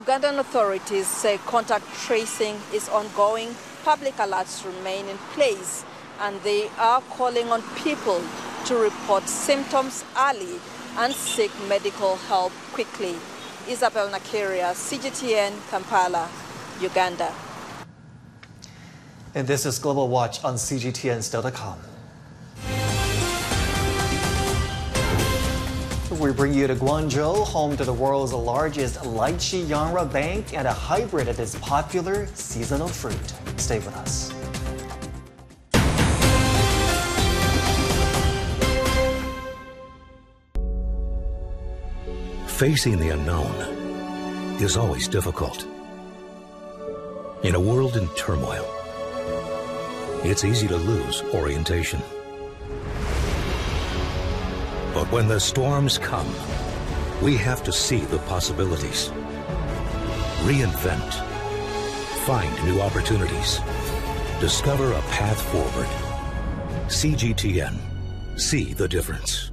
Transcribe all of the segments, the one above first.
Ugandan authorities say contact tracing is ongoing, public alerts remain in place, and they are calling on people to report symptoms early and seek medical help quickly. Isabel Nakiria, CGTN, Kampala, Uganda. And this is Global Watch on CGTN.com. We bring you to Guangzhou, home to the world's largest lychee Yangra bank and a hybrid of this popular seasonal fruit. Stay with us. Facing the unknown is always difficult. In a world in turmoil, it's easy to lose orientation. But when the storms come, we have to see the possibilities, reinvent, find new opportunities, discover a path forward. CGTN. See the difference.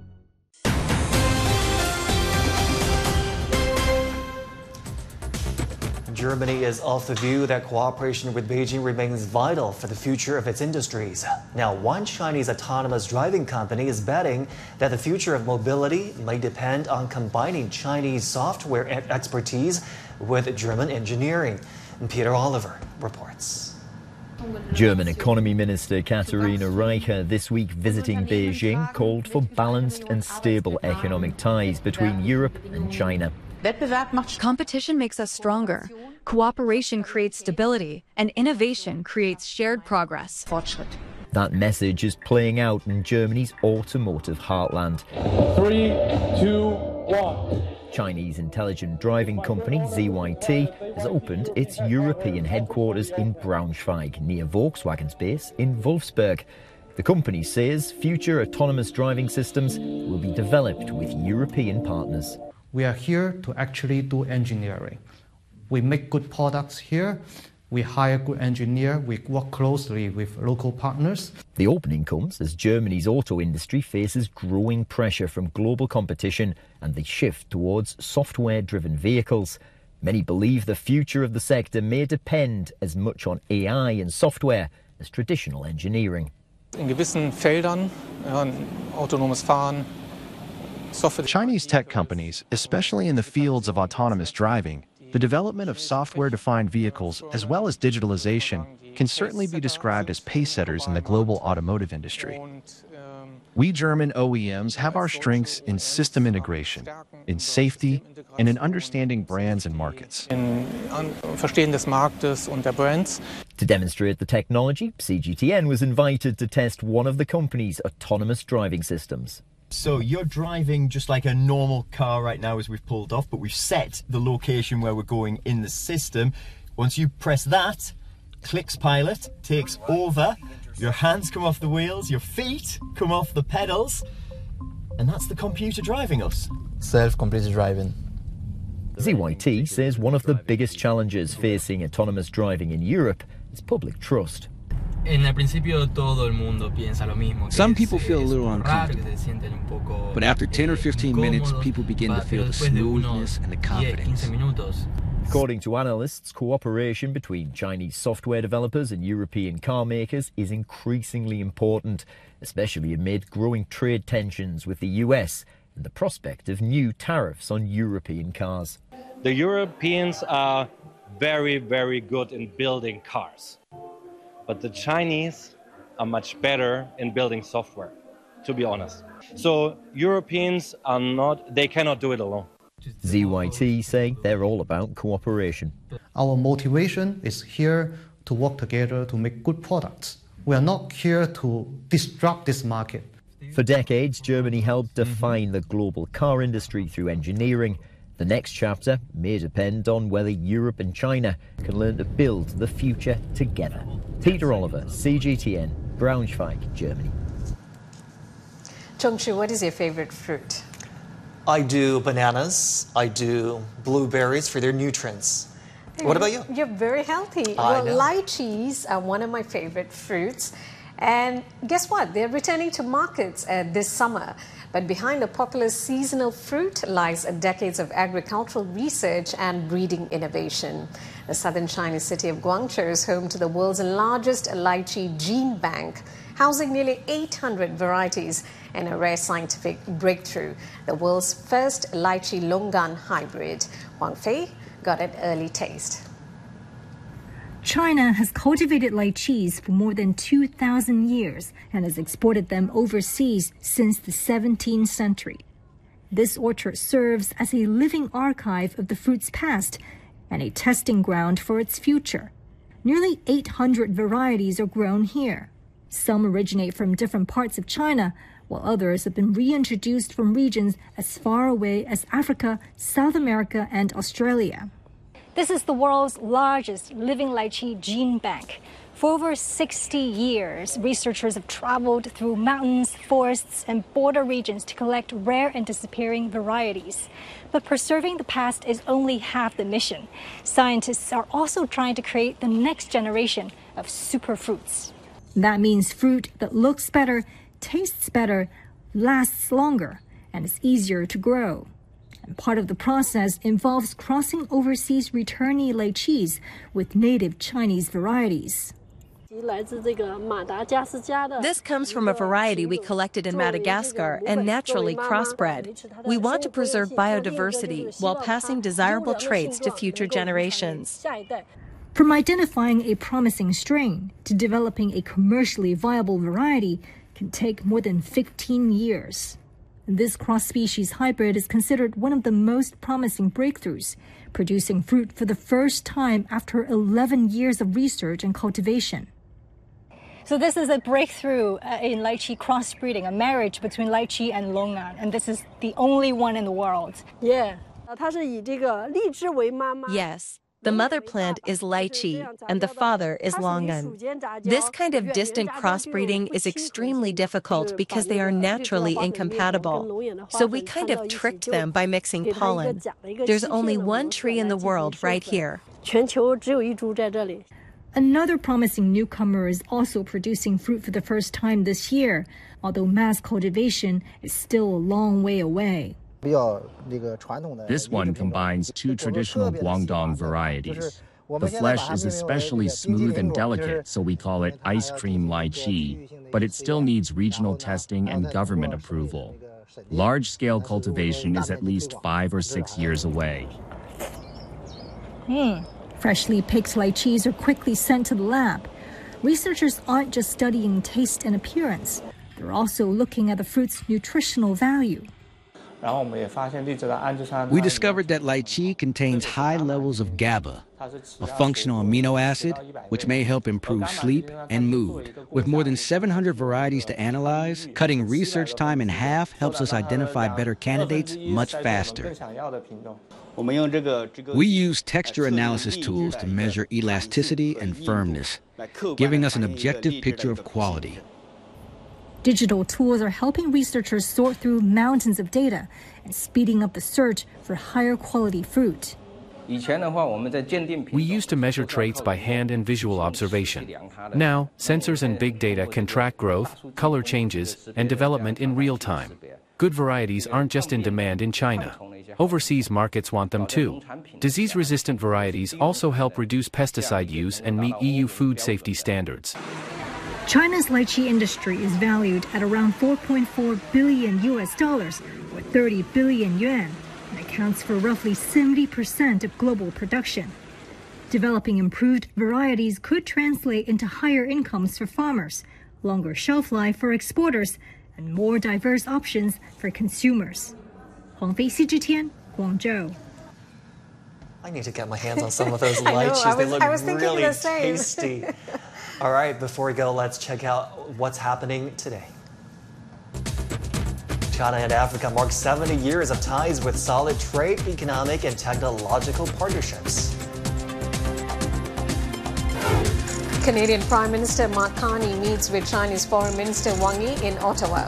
Germany is of the view that cooperation with Beijing remains vital for the future of its industries. Now, one Chinese autonomous driving company is betting that the future of mobility may depend on combining Chinese software expertise with German engineering. Peter Oliver reports. German Economy Minister Katharina Reiche, this week visiting Beijing, called for balanced and stable economic ties between Europe and China. Competition makes us stronger. Cooperation creates stability, and innovation creates shared progress. That message is playing out in Germany's automotive heartland. 3, 2, 1. Chinese intelligent driving company ZYT has opened its European headquarters in Braunschweig, near Volkswagen's base in Wolfsburg. The company says future autonomous driving systems will be developed with European partners. We are here to actually do engineering. We make good products here. We hire good engineers. We work closely with local partners. The opening comes as Germany's auto industry faces growing pressure from global competition and the shift towards software-driven vehicles. Many believe the future of the sector may depend as much on AI and software as traditional engineering. In gewissen Feldern, autonomes Fahren, software. Chinese tech companies, especially in the fields of autonomous driving, the development of software-defined vehicles as well as digitalization can certainly be described as pacesetters in the global automotive industry. We German OEMs have our strengths in system integration, in safety, and in understanding brands and markets. Verstehen des Marktes und der Brands. To demonstrate the technology, CGTN was invited to test one of the company's autonomous driving systems. So you're driving just like a normal car right now as we've pulled off, but we've set the location where we're going in the system. Once you press that, Clicks Pilot takes over, your hands come off the wheels, your feet come off the pedals, and that's the computer driving us. Self-completed driving. ZYT says one of the biggest challenges facing autonomous driving in Europe is public trust. Some people feel a little uncomfortable, but after 10 or 15 minutes, people begin to feel the smoothness and the confidence. According to analysts, cooperation between Chinese software developers and European car makers is increasingly important, especially amid growing trade tensions with the US and the prospect of new tariffs on European cars. The Europeans are very, very good in building cars. But the Chinese are much better in building software, to be honest. So Europeans they cannot do it alone. ZYT say they're all about cooperation. Our motivation is here to work together to make good products. We are not here to disrupt this market. For decades, Germany helped define the global car industry through engineering. The next chapter may depend on whether Europe and China can learn to build the future together. Peter Oliver, CGTN, Braunschweig, Germany. Chung-Chu, what is your favorite fruit? I do bananas. I do blueberries for their nutrients. What about you? You're very healthy. Well, lychees are one of my favorite fruits. And guess what? They're returning to markets this summer. But behind the popular seasonal fruit lies decades of agricultural research and breeding innovation. The southern Chinese city of Guangzhou is home to the world's largest lychee gene bank, housing nearly 800 varieties and a rare scientific breakthrough, the world's first lychee longan hybrid. Wang Fei got an early taste. China has cultivated lychees for more than 2,000 years and has exported them overseas since the 17th century. This orchard serves as a living archive of the fruit's past and a testing ground for its future. Nearly 800 varieties are grown here. Some originate from different parts of China, while others have been reintroduced from regions as far away as Africa, South America, and Australia. This is the world's largest living lychee gene bank. For over 60 years, researchers have traveled through mountains, forests, and border regions to collect rare and disappearing varieties. But preserving the past is only half the mission. Scientists are also trying to create the next generation of superfruits. That means fruit that looks better, tastes better, lasts longer, and is easier to grow. And part of the process involves crossing overseas returnee lychees with native Chinese varieties. This comes from a variety we collected in Madagascar and naturally crossbred. We want to preserve biodiversity while passing desirable traits to future generations. From identifying a promising strain to developing a commercially viable variety can take more than 15 years. This cross-species hybrid is considered one of the most promising breakthroughs, producing fruit for the first time after 11 years of research and cultivation. So this is a breakthrough in lychee crossbreeding, a marriage between lychee and longan, and this is the only one in the world. Yes. The mother plant is lychee, and the father is longan. This kind of distant crossbreeding is extremely difficult because they are naturally incompatible. So we kind of tricked them by mixing pollen. There's only one tree in the world right here. Another promising newcomer is also producing fruit for the first time this year, although mass cultivation is still a long way away. This one combines two traditional Guangdong varieties. The flesh is especially smooth and delicate, so we call it ice cream lychee, but it still needs regional testing and government approval. Large-scale cultivation is at least 5 or 6 years away. Freshly picked lychees are quickly sent to the lab. Researchers aren't just studying taste and appearance. They're also looking at the fruit's nutritional value. We discovered that lychee contains high levels of GABA, a functional amino acid which may help improve sleep and mood. With more than 700 varieties to analyze, cutting research time in half helps us identify better candidates much faster. We use texture analysis tools to measure elasticity and firmness, giving us an objective picture of quality. Digital tools are helping researchers sort through mountains of data and speeding up the search for higher quality fruit. We used to measure traits by hand and visual observation. Now, sensors and big data can track growth, color changes, and development in real time. Good varieties aren't just in demand in China. Overseas markets want them too. Disease-resistant varieties also help reduce pesticide use and meet EU food safety standards. China's lychee industry is valued at around $4.4 billion or 30 billion yuan, and accounts for roughly 70% of global production. Developing improved varieties could translate into higher incomes for farmers, longer shelf life for exporters, and more diverse options for consumers. Huang Fei, CGTN, Guangzhou. I need to get my hands on some of those lychees. They look really tasty. All right, before we go, let's check out what's happening today. China and Africa mark 70 years of ties with solid trade, economic, and technological partnerships. Canadian Prime Minister Mark Carney meets with Chinese Foreign Minister Wang Yi in Ottawa.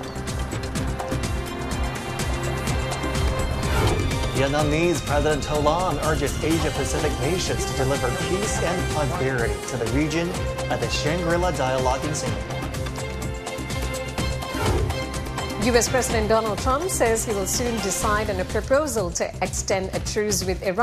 Vietnamese President To Lam urges Asia-Pacific nations to deliver peace and prosperity to the region at the Shangri-La Dialogue in Singapore. U.S. President Donald Trump says he will soon decide on a proposal to extend a truce with Iran.